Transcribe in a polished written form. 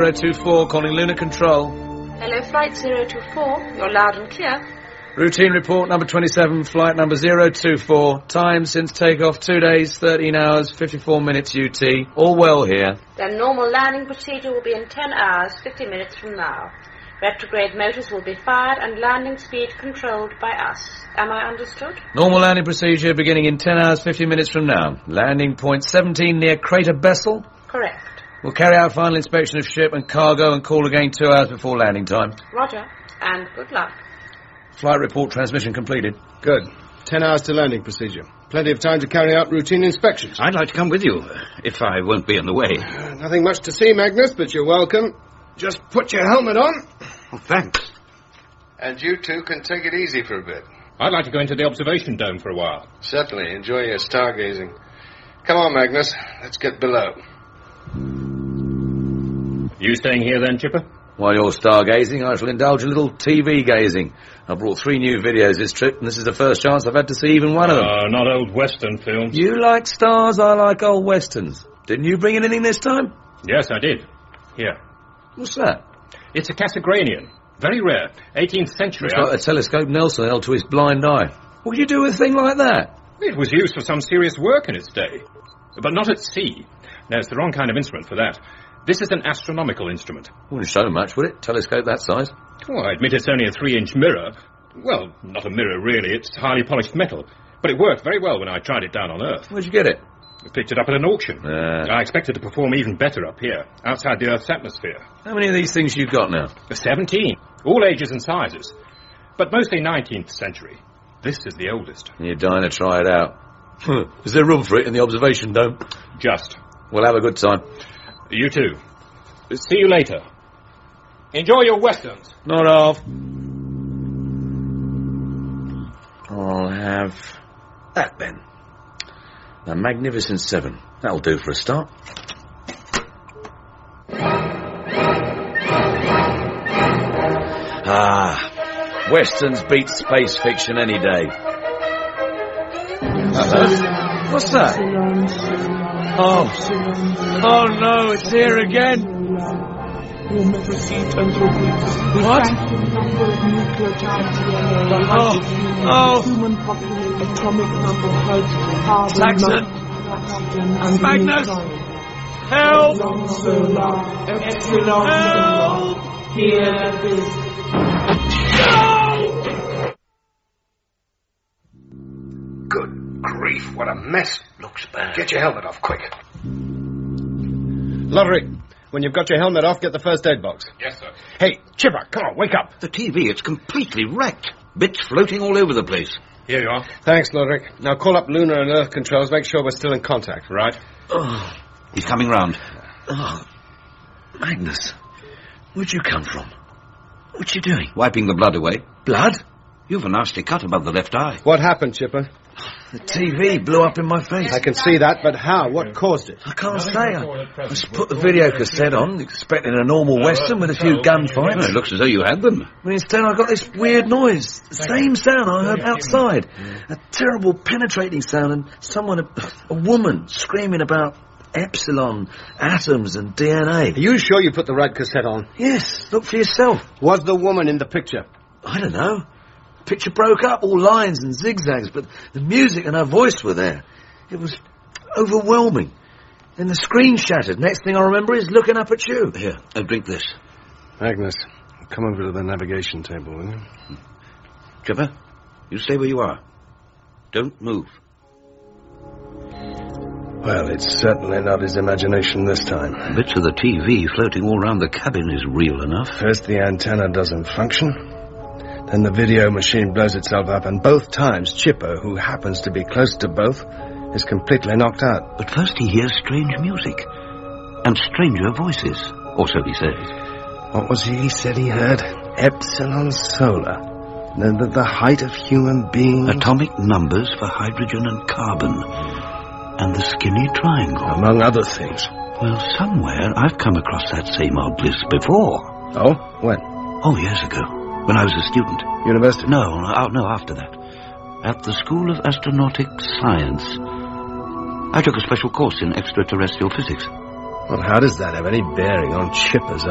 024, calling Lunar Control. Hello, Flight 024. You're loud and clear. Routine report number 27, flight number 024. Time since takeoff, 2 days, 13 hours, 54 minutes UT. All well here. Then normal landing procedure will be in 10 hours, 50 minutes from now. Retrograde motors will be fired and landing speed controlled by us. Am I understood? Normal landing procedure beginning in 10 hours, 50 minutes from now. Landing point 17 near Crater Bessel. Correct. We'll carry out final inspection of ship and cargo and call again 2 hours before landing time. Roger, and good luck. Flight report transmission completed. Good. 10 hours to landing procedure. Plenty of time to carry out routine inspections. I'd like to come with you, if I won't be in the way. Nothing much to see, Magnus, but you're welcome. Just put your helmet on. Oh, thanks. And you two can take it easy for a bit. I'd like to go into the observation dome for a while. Certainly. Enjoy your stargazing. Come on, Magnus. Let's get below. You staying here then, Chipper? While you're stargazing, I shall indulge a little TV gazing. I brought 3 new videos this trip, and this is the first chance I've had to see even one of them. Oh, not old Western films. You like stars, I like old westerns. Didn't you bring anything this time? Yes, I did. Here. What's that? It's a Cassegrainian. Very rare. 18th century. It's like a telescope Nelson held to his blind eye. What could you do with a thing like that? It was used for some serious work in its day. But not at sea. No, it's the wrong kind of instrument for that. This is an astronomical instrument. Wouldn't show much, would it? Telescope that size. Oh, I admit it's only a 3-inch mirror. Well, not a mirror, really. It's highly polished metal. But it worked very well when I tried it down on Earth. Where'd you get it? I picked it up at an auction. I expected to perform even better up here, outside the Earth's atmosphere. How many of these things you got now? 17. All ages and sizes. But mostly 19th century. This is the oldest. You're dying to try it out. Is there room for it in the observation dome? Just. We'll have a good time. You too. See you later. Enjoy your westerns. Not half. I'll have that then. The Magnificent 7. That'll do for a start. Westerns beat space fiction any day. What's that? Oh no, it's here again. What? Saxon! Magnus! Help! Help! Good grief, what a mess. Looks bad. Get your helmet off, quick. Lovery, when you've got your helmet off, get the first aid box. Yes, sir. Hey, Chipper, come on, wake up. The TV, it's completely wrecked. Bits floating all over the place. Here you are. Thanks, Lodrick. Now call up Lunar and Earth Controls, make sure we're still in contact. Right. Oh, he's coming round. Oh, Magnus, where'd you come from? What you doing? Wiping the blood away. Blood? You've a nasty cut above the left eye. What happened, Chipper? The TV blew up in my face. I can see that, but how? What caused it? I can't say. I just put the video cassette on, expecting a normal western with a few gunfights. Well, it looks as though you had them. But instead I got this weird noise. The same sound I heard outside. A terrible penetrating sound and a woman screaming about epsilon, atoms and DNA. Are you sure you put the right cassette on? Yes, look for yourself. Was the woman in the picture? I don't know. The picture broke up, all lines and zigzags, but the music and her voice were there. It was overwhelming. Then the screen shattered. Next thing I remember is looking up at you. Here, drink this. Agnes, come over to the navigation table, will you? Chipper, you stay where you are. Don't move. Well, it's certainly not his imagination this time. Bits of the TV floating all around the cabin is real enough. First the antenna doesn't function, then the video machine blows itself up, and both times Chipper, who happens to be close to both, is completely knocked out. But first he hears strange music, and stranger voices, or so he says. What was he said he heard? Epsilon Solar. The height of human beings. Atomic numbers for hydrogen and carbon. And the skinny triangle. Among other things. Well, somewhere I've come across that same odd list before. Oh? When? Oh, years ago. When I was a student. University? No, after that. At the School of Astronautic Science. I took a special course in extraterrestrial physics. Well, how does that have any bearing on Chipper's